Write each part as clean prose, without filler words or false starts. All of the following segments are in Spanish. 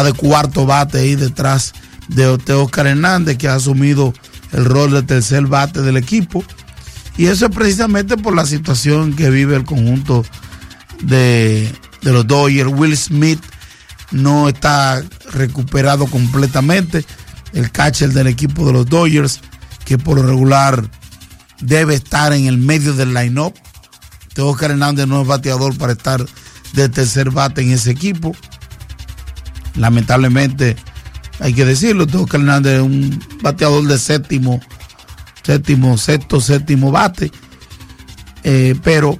de cuarto bate ahí detrás de Oscar Hernández, que ha asumido el rol de tercer bate del equipo. Y eso es precisamente por la situación que vive el conjunto de los Dodgers. Will Smith no está recuperado completamente, el catcher del equipo de los Dodgers, que por lo regular debe estar en el medio del line-up. Oscar Hernández no es bateador para estar de tercer bate en ese equipo. Lamentablemente, hay que decirlo, Oscar Hernández es un bateador de séptimo bate, pero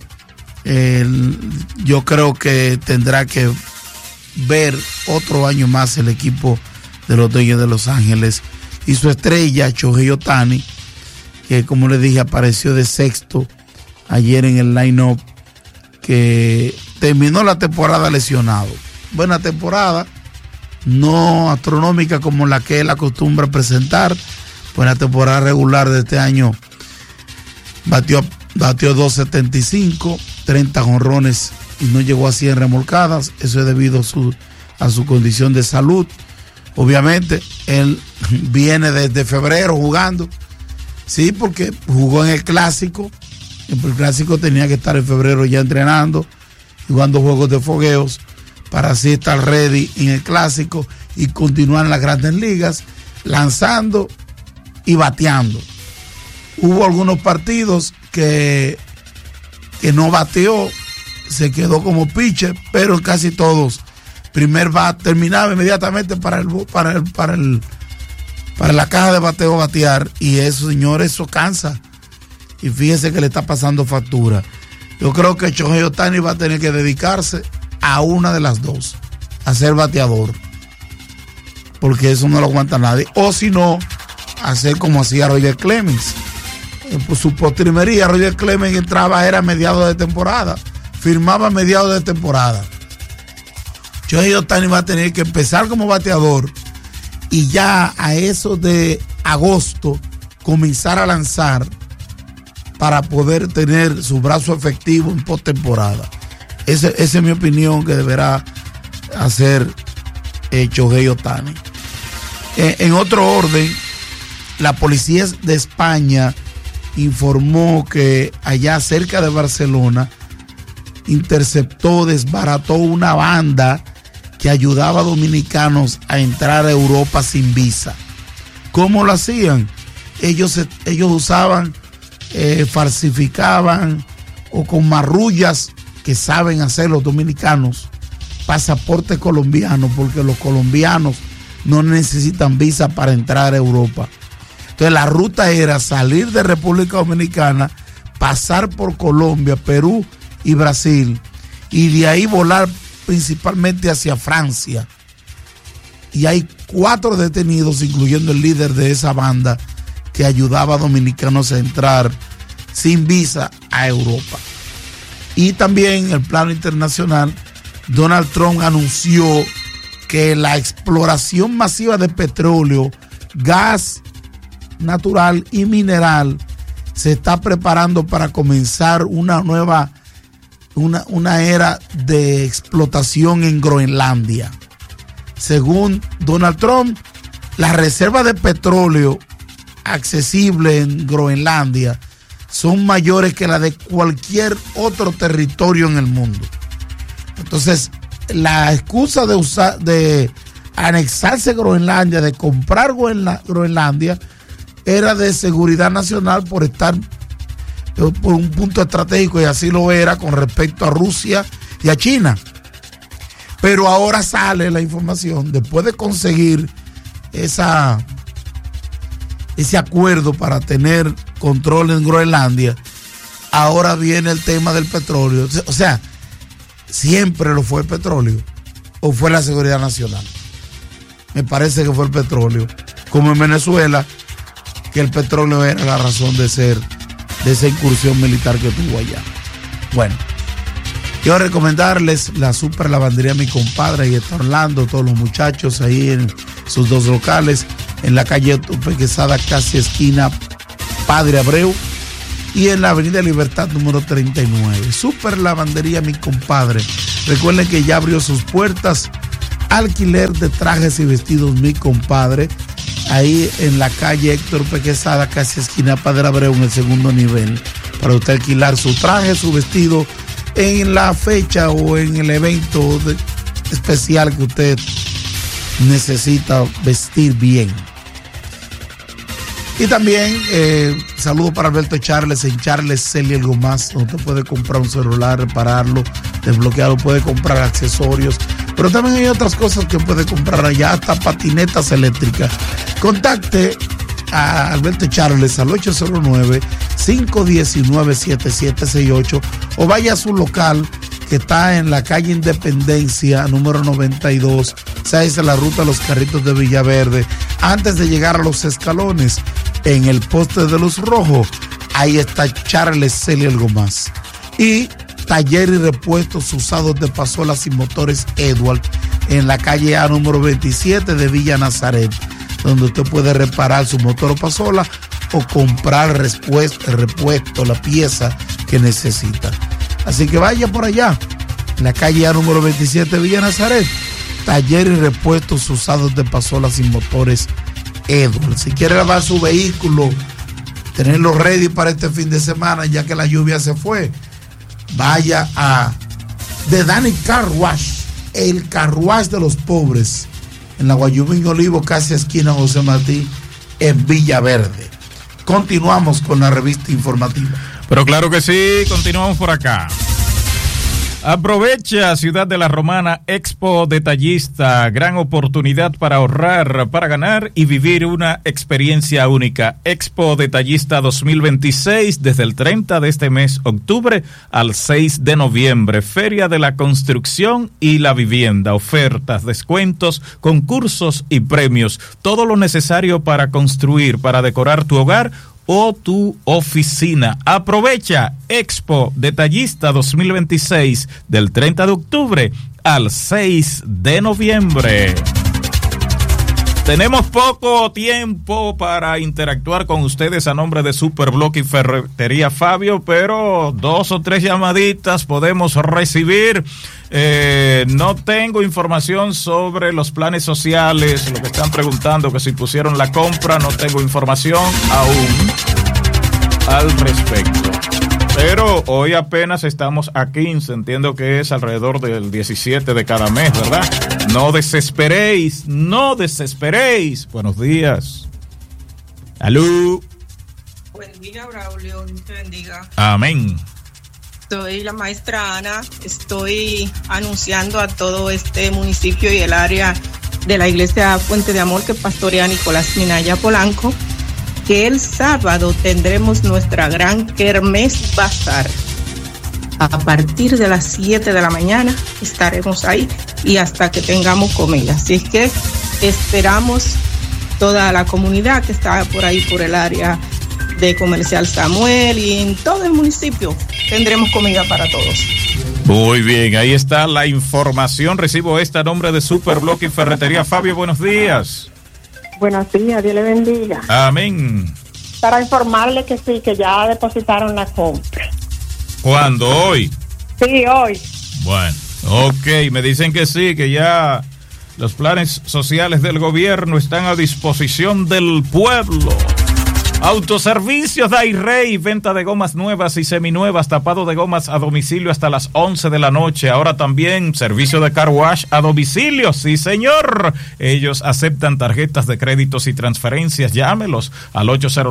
yo creo que tendrá que ver otro año más el equipo de los Dodgers de Los Ángeles y su estrella Shohei Ohtani, que como les dije apareció de sexto ayer en el line-up, que terminó la temporada lesionado. Buena temporada, no astronómica como la que él acostumbra presentar, pues la temporada regular de este año batió 2.75, 30 jonrones y no llegó a 100 remolcadas. Eso es debido a su condición de salud. Obviamente, él viene desde febrero jugando, sí, porque jugó en el Clásico. El Clásico tenía que estar en febrero ya entrenando, jugando juegos de fogueos, para así estar ready en el Clásico y continuar en las Grandes Ligas, lanzando y bateando. Hubo algunos partidos que no bateó, se quedó como pitcher, pero casi todos primer bat terminaba inmediatamente para la caja de bateo batear, y eso, señores, eso cansa, y fíjese que le está pasando factura. Yo creo que Shohei Ohtani va a tener que dedicarse a una de las dos, a ser bateador, porque eso no lo aguanta nadie, o si no, hacer como hacía Roger Clemens. Por su postrimería, Roger Clemens entraba, era a mediados de temporada, firmaba a mediados de temporada. Shohei Ohtani va a tener que empezar como bateador y ya a eso de agosto comenzar a lanzar para poder tener su brazo efectivo en postemporada. Esa es mi opinión que deberá hacer Shohei Ohtani. En otro orden, la policía de España informó que allá cerca de Barcelona interceptó, desbarató una banda que ayudaba a dominicanos a entrar a Europa sin visa. ¿Cómo lo hacían? Ellos usaban, falsificaban o con marrullas que saben hacer los dominicanos, pasaporte colombiano, porque los colombianos no necesitan visa para entrar a Europa. Entonces la ruta era salir de República Dominicana, pasar por Colombia, Perú y Brasil, y de ahí volar principalmente hacia Francia. Y hay 4 detenidos, incluyendo el líder de esa banda, que ayudaba a dominicanos a entrar sin visa a Europa. Y también en el plano internacional, Donald Trump anunció que la exploración masiva de petróleo, gas natural y mineral se está preparando para comenzar una nueva una era de explotación en Groenlandia. Según Donald Trump, las reservas de petróleo accesibles en Groenlandia son mayores que las de cualquier otro territorio en el mundo. Entonces, la excusa de anexarse Groenlandia, de comprar Groenlandia, era de seguridad nacional por estar por un punto estratégico, y así lo era con respecto a Rusia y a China. Pero ahora sale la información, después de conseguir ese acuerdo para tener control en Groenlandia, ahora viene el tema del petróleo. O sea, siempre lo fue el petróleo, o fue la seguridad nacional. Me parece que fue el petróleo, como en Venezuela, que el petróleo era la razón de ser de esa incursión militar que tuvo allá. Bueno, quiero recomendarles la super lavandería Mi Compadre, y está Orlando, todos los muchachos ahí en sus 2 locales, en la calle Tupe Quesada, casi esquina Padre Abreu, y en la avenida Libertad número 39. Super lavandería Mi Compadre. Recuerden que ya abrió sus puertas alquiler de trajes y vestidos Mi Compadre, ahí en la calle Héctor P. Quesada, casi esquina Padre Abreu, en el segundo nivel, para usted alquilar su traje, su vestido en la fecha o en el evento especial que usted necesita vestir bien. Y también saludo para Alberto Charles en Charles Celia Algo Más, donde usted puede comprar un celular, repararlo, desbloquearlo, puede comprar accesorios, pero también hay otras cosas que puede comprar allá, hasta patinetas eléctricas. Contacte a Alberto Charles al 809-519-7768 o vaya a su local que está en la calle Independencia número 92, esa es la ruta de los Carritos de Villaverde, antes de llegar a los escalones, en el poste de luz rojo, ahí está Charles Celia Algo Más. Y taller y repuestos usados de pasolas y motores Edward, en la calle A número 27 de Villa Nazaret, donde usted puede reparar su motor o pasola o comprar repuesto, la pieza que necesita. Así que vaya por allá, en la calle A número 27 de Villa Nazaret, taller y repuestos usados de pasolas y motores Edward. Si quiere lavar su vehículo, tenerlo ready para este fin de semana, ya que la lluvia se fue, vaya a The Danny Car Wash, el car wash de los pobres, en la Guayubín Olivo, casi esquina José Martí, en Villaverde. Continuamos con la revista informativa. Pero claro que sí, continuamos por acá. Aprovecha Ciudad de la Romana Expo Detallista, gran oportunidad para ahorrar, para ganar y vivir una experiencia única. Expo Detallista 2026 desde el 30 de este mes, octubre, al 6 de noviembre. Feria de la Construcción y la Vivienda, ofertas, descuentos, concursos y premios. Todo lo necesario para construir, para decorar tu hogar o tu oficina. Aprovecha Expo Detallista 2026 del 30 de octubre al 6 de noviembre. Tenemos poco tiempo para interactuar con ustedes a nombre de Superblock y Ferretería Fabio, pero 2 o 3 llamaditas podemos recibir. No tengo información sobre los planes sociales, lo que están preguntando, que si pusieron la compra, no tengo información aún al respecto. Pero hoy apenas estamos a 15, entiendo que es alrededor del 17 de cada mes, ¿verdad? No desesperéis, no desesperéis. Buenos días. ¡Aló! Buen día, Braulio, Dios te bendiga. Amén. Soy la maestra Ana, estoy anunciando a todo este municipio y el área de la iglesia Fuente de Amor que pastorea Nicolás Minaya Polanco, que el sábado tendremos nuestra gran Kermés Bazar. A partir de las 7 de la mañana estaremos ahí y hasta que tengamos comida. Así es que esperamos toda la comunidad que está por ahí, por el área de Comercial Samuel, y en todo el municipio tendremos comida para todos. Muy bien, ahí está la información. Recibo esta a nombre de Superblock y Ferretería Fabio. Buenos días. Buenos días, Dios le bendiga. Amén. Para informarle que sí, que ya depositaron la compra. ¿Cuándo? ¿Hoy? Sí, hoy. Bueno, ok, me dicen que sí, que ya los planes sociales del gobierno están a disposición del pueblo. Autoservicios Dairey, venta de gomas nuevas y seminuevas, tapado de gomas a domicilio hasta las 11 de la noche. Ahora también servicio de car wash a domicilio, sí señor. Ellos aceptan tarjetas de créditos y transferencias. Llámelos al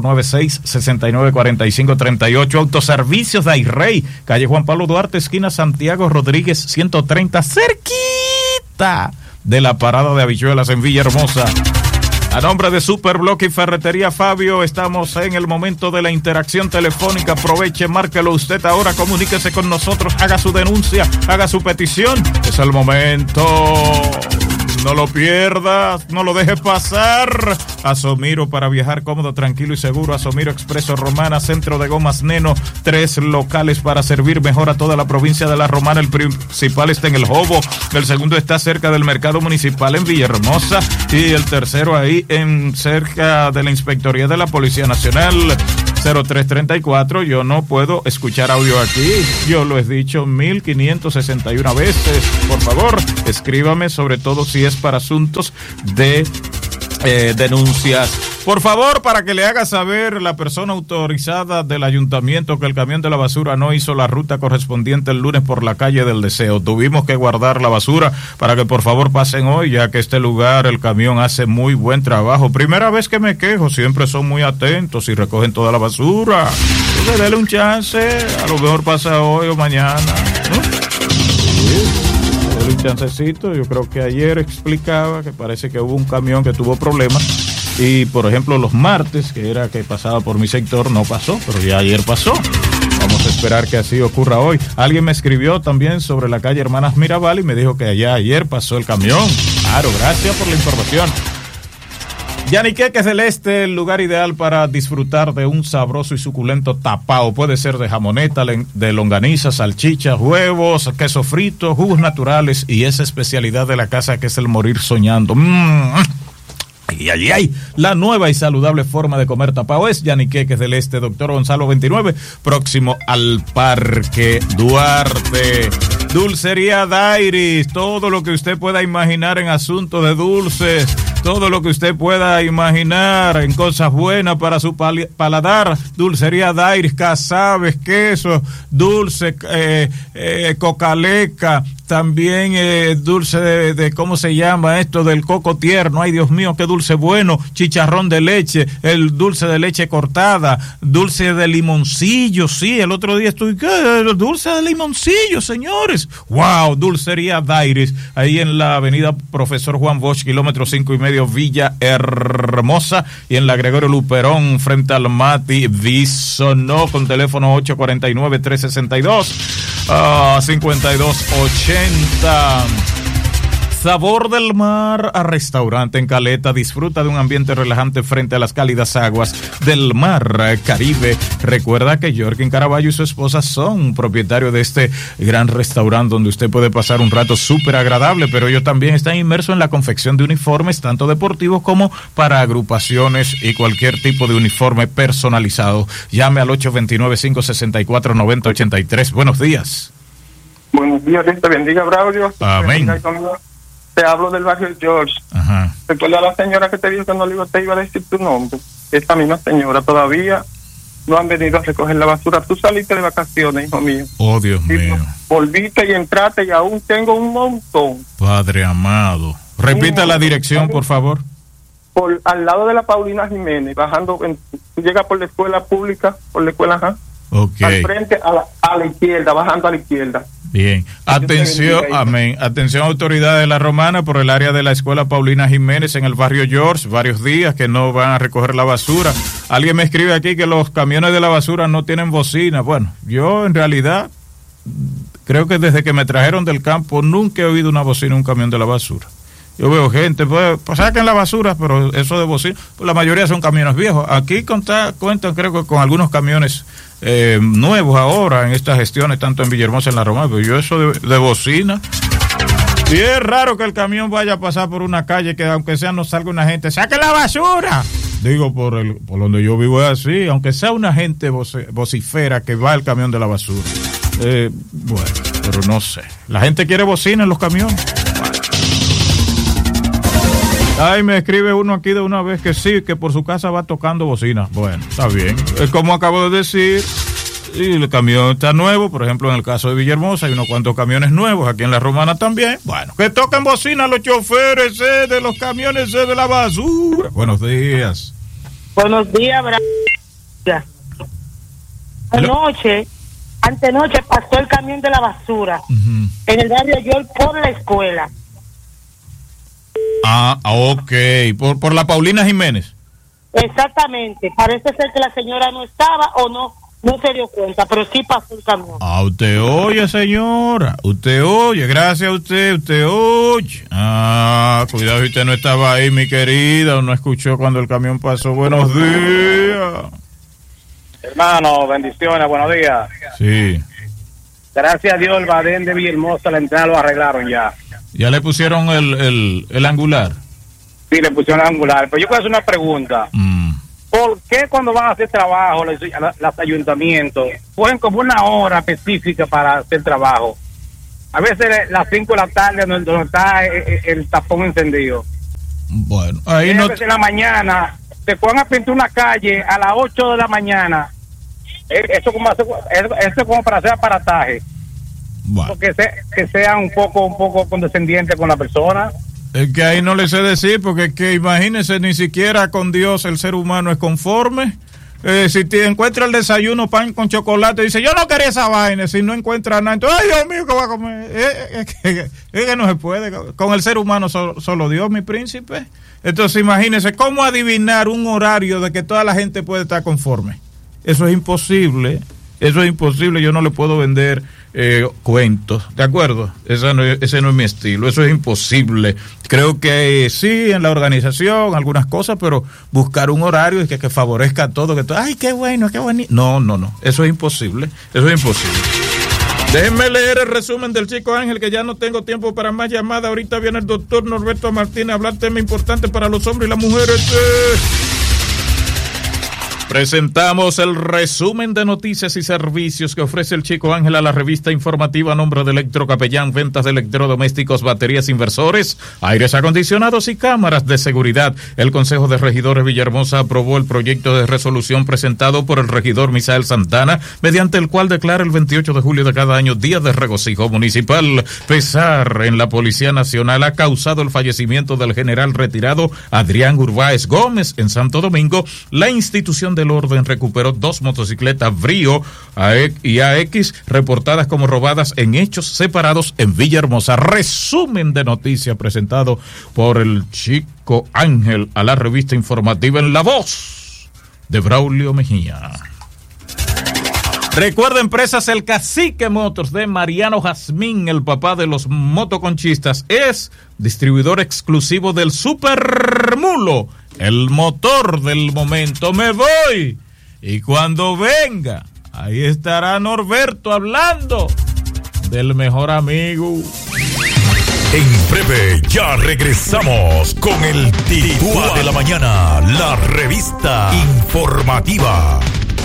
809-669-4538. Autoservicios Dairey, calle Juan Pablo Duarte, esquina Santiago Rodríguez 130, cerquita de la parada de habichuelas en Villahermosa. A nombre de Superblock y Ferretería Fabio, estamos en el momento de la interacción telefónica. Aproveche, márquelo usted ahora, comuníquese con nosotros, haga su denuncia, haga su petición. Es el momento. No lo pierdas, no lo dejes pasar. Asomiro, para viajar cómodo, tranquilo y seguro. Asomiro Expreso Romana, centro de gomas Neno, 3 locales para servir mejor a toda la provincia de La Romana. El principal está en El Jobo, el segundo está cerca del mercado municipal en Villahermosa y el tercero ahí cerca de la Inspectoría de la Policía Nacional. 0334. Yo no puedo escuchar audio aquí. Yo lo he dicho 1561 veces. Por favor, escríbame, sobre todo si es para asuntos de denuncias. Por favor, para que le haga saber la persona autorizada del ayuntamiento que el camión de la basura no hizo la ruta correspondiente el lunes por la calle del Deseo. Tuvimos que guardar la basura para que por favor pasen hoy, ya que este lugar, el camión hace muy buen trabajo. Primera vez que me quejo, siempre son muy atentos y recogen toda la basura. Entonces, dele un chance, a lo mejor pasa hoy o mañana, ¿no? Un chancecito. Yo creo que ayer explicaba que parece que hubo un camión que tuvo problemas y por ejemplo los martes, que era que pasaba por mi sector, no pasó, pero ya ayer pasó. Vamos a esperar que así ocurra hoy. Alguien me escribió también sobre la calle Hermanas Mirabal y me dijo que allá ayer pasó el camión. Claro, gracias por la información. Yaniqueque Celeste, el lugar ideal para disfrutar de un sabroso y suculento tapao. Puede ser de jamoneta, de longaniza, salchichas, huevos, queso frito, jugos naturales y esa especialidad de la casa que es el morir soñando. Y la nueva y saludable forma de comer tapao es Yaniqueque Celeste, Doctor Gonzalo 29, próximo al Parque Duarte. Dulcería Dairis, todo lo que usted pueda imaginar en asuntos de dulces, todo lo que usted pueda imaginar en cosas buenas para su paladar. Dulcería Dairis, casabes, queso, dulce, cocaleca, también dulce de ¿cómo se llama esto? Del coco tierno. Ay, Dios mío, qué dulce bueno. Chicharrón de leche, el dulce de leche cortada, dulce de limoncillo. Sí, el otro día estuve, el dulce de limoncillo, señores. Wow, Dulcería Dairis, ahí en la avenida Profesor Juan Bosch, kilómetro 5.5, Villa Hermosa, y en la Gregorio Luperón, frente al Mati Bisonó, con teléfono 849-362-5280. Sabor del mar a restaurante en Caleta. Disfruta de un ambiente relajante frente a las cálidas aguas del mar Caribe. Recuerda que Jorgen Caraballo y su esposa son propietarios de este gran restaurante donde usted puede pasar un rato súper agradable, pero ellos también están inmersos en la confección de uniformes, tanto deportivos como para agrupaciones y cualquier tipo de uniforme personalizado. Llame al 829-564-9083. Buenos días. Buenos días, Dios te bendiga, Braulio. Amén. Te hablo del barrio George. Ajá. Recuerda a la señora que te dijo que no te iba a decir tu nombre. Esta misma señora todavía no han venido a recoger la basura. Tú saliste de vacaciones, hijo mío. Oh, Dios mío. Volviste y entraste y aún tengo un montón. Padre amado. Repita la dirección, por favor. Al lado de la Paulina Jiménez, bajando, tú llegas por la escuela pública, por la escuela, ajá. Ok. Al frente, a la izquierda, bajando a la izquierda. Bien, atención, amén. Atención, autoridades de la Romana, por el área de la escuela Paulina Jiménez en el barrio George, varios días que no van a recoger la basura. Alguien me escribe aquí que los camiones de la basura no tienen bocina. Bueno, yo en realidad creo que desde que me trajeron del campo nunca he oído una bocina en un camión de la basura. Yo veo gente, pues saquen la basura, pero eso de bocina, pues la mayoría son camiones viejos. Aquí cuentan creo que con algunos camiones nuevos ahora en estas gestiones, tanto en Villahermosa en la Romana, pero yo eso de bocina. Y es raro que el camión vaya a pasar por una calle que aunque sea no salga una gente, ¡saque la basura! Digo, por donde yo vivo es así, aunque sea una gente vocifera que va el camión de la basura. Bueno, pero no sé. La gente quiere bocina en los camiones. Ay, me escribe uno aquí de una vez que sí, que por su casa va tocando bocina. Bueno, está bien. Como acabo de decir, y el camión está nuevo, por ejemplo, en el caso de Villahermosa hay unos cuantos camiones nuevos, aquí en la Romana también. Bueno, que toquen bocina los choferes de los camiones de la basura. Buenos días. Buenos días, Braulio. Antenoche pasó el camión de la basura en el barrio York por la escuela. Ah, ok. Por la Paulina Jiménez. Exactamente. Parece ser que la señora no estaba o no se dio cuenta, pero sí pasó el camión. Ah, usted oye, señora. Usted oye. Gracias a usted oye. Ah, cuidado si usted no estaba ahí, mi querida, o no escuchó cuando el camión pasó. Buenos días. Hermano, bendiciones, buenos días. Sí. Gracias a Dios, el Badén de Villahermosa, la entrada lo arreglaron ya. ¿Ya le pusieron el angular? Sí, le pusieron el angular. Pero yo quiero hacer una pregunta. ¿Por ¿por qué cuando van a hacer trabajo los ayuntamientos ponen como una hora específica para hacer trabajo? A veces las 5 de la tarde donde está el tapón encendido. Bueno, ahí no. A veces en la mañana se pueden a pintar una calle a las 8 de la mañana. Eso como para hacer aparataje. Bueno. Que sea un poco condescendiente con la persona. Es que ahí no le sé decir, porque es que imagínense, ni siquiera con Dios el ser humano es conforme. Si te encuentra el desayuno, pan con chocolate, dice, yo no quería esa vaina. Si no encuentra nada, entonces, ay, Dios mío, ¿qué va a comer? Es que no se puede. Con el ser humano solo Dios, mi príncipe. Entonces, imagínense, ¿cómo adivinar un horario de que toda la gente puede estar conforme? Eso es imposible. Yo no le puedo vender cuentos, ¿de acuerdo? Ese no es mi estilo, eso es imposible. Creo que sí, en la organización, algunas cosas, pero buscar un horario que favorezca a todo, ay, qué bueno, qué bonito. No, eso es imposible. Déjenme leer el resumen del Chico Ángel, que ya no tengo tiempo para más llamadas. Ahorita viene el doctor Norberto Martínez a hablar tema importante para los hombres y las mujeres. Presentamos el resumen de noticias y servicios que ofrece el Chico Ángel a la revista informativa a nombre de Electrocapellán, ventas de electrodomésticos, baterías, inversores, aires acondicionados y cámaras de seguridad. El Consejo de Regidores Villahermosa aprobó el proyecto de resolución presentado por el regidor Misael Santana, mediante el cual declara el 28 de julio de cada año Día de Regocijo Municipal. Pesar en la Policía Nacional ha causado el fallecimiento del general retirado Adrián Urbáez Gómez en Santo Domingo. La institución del orden recuperó 2 motocicletas Brío y AX reportadas como robadas en hechos separados en Villahermosa. Resumen de noticias presentado por el Chico Ángel a la revista informativa en la voz de Braulio Mejía. Recuerda, Empresas El Cacique Motors de Mariano Jazmín, el papá de los motoconchistas, es distribuidor exclusivo del Supermulo, el motor del momento. Me voy, y cuando venga, ahí estará Norberto hablando del mejor amigo. En breve ya regresamos con el Titúa de la Mañana, la revista informativa.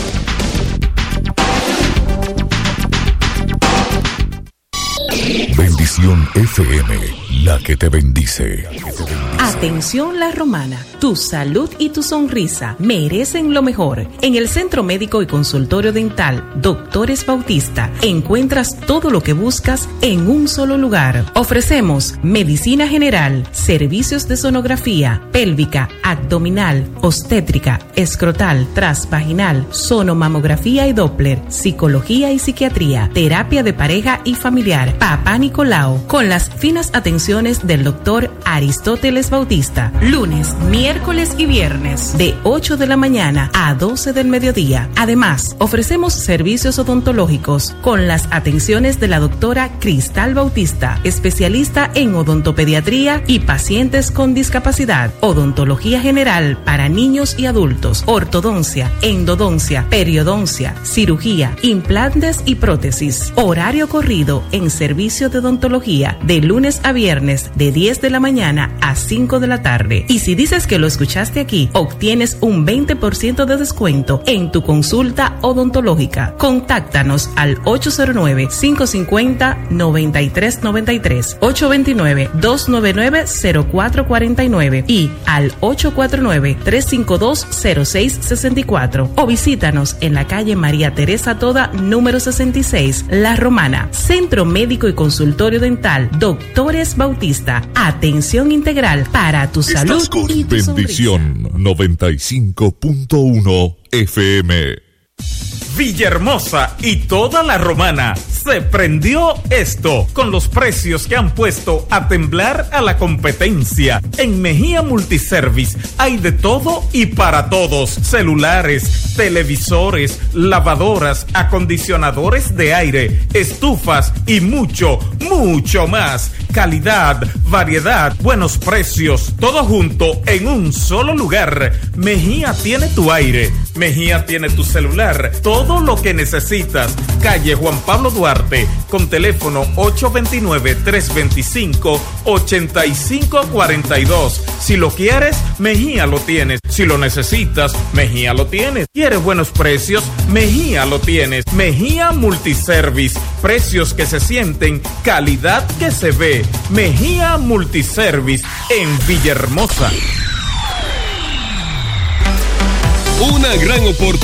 Bendición FM, la que te bendice. Atención La Romana, tu salud y tu sonrisa merecen lo mejor. En el Centro Médico y Consultorio Dental Doctores Bautista encuentras todo lo que buscas en un solo lugar. Ofrecemos medicina general, servicios de sonografía, pélvica, abdominal, obstétrica, escrotal, transvaginal, sonomamografía y Doppler, psicología y psiquiatría, terapia de pareja y familiar, Papá Nicolau, con las finas atenciones del doctor Aristóteles Bautista. Lunes, miércoles y viernes, de 8 de la mañana a 12 del mediodía. Además, ofrecemos servicios odontológicos con las atenciones de la doctora Cristal Bautista, especialista en odontopediatría y pacientes con discapacidad, odontología general para niños y adultos, ortodoncia, endodoncia, periodoncia, cirugía, implantes y prótesis. Horario corrido en servicio de odontología de lunes a viernes de 10 de la mañana a 5 de la tarde. Y si dices que lo escuchaste aquí, obtienes un 20% de descuento en tu consulta odontológica. Contáctanos al 809-550-9393, 829-299-0449 y al 849-352-0664. O visítanos en la calle María Teresa Toda, número 66, La Romana. Centro Médico y Consultorio Dental Doctores Bautista. Atención integral para tu salud y tu Bendición 95.1 FM. Villahermosa y toda La Romana se prendió esto con los precios que han puesto a temblar a la competencia. En Mejía Multiservice hay de todo y para todos: celulares, televisores, lavadoras, acondicionadores de aire, estufas y mucho, mucho más. Calidad, variedad, buenos precios, todo junto en un solo lugar. Mejía tiene tu aire, Mejía tiene tu celular, todo lo que necesitas. Calle Juan Pablo Duarte, Duarte, con teléfono 829-325-8542. Si lo quieres, Mejía lo tienes. Si lo necesitas, Mejía lo tienes. ¿Quieres buenos precios? Mejía lo tienes. Mejía Multiservice. Precios que se sienten, calidad que se ve. Mejía Multiservice en Villahermosa. Una gran oportunidad.